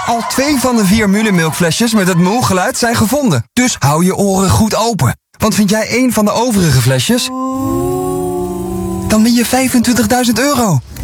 Al 2 van de 4 Multimilk-flesjes met het moe-geluid zijn gevonden. Dus hou je oren goed open. Want vind jij 1 van de overige flesjes? Dan win je €25.000.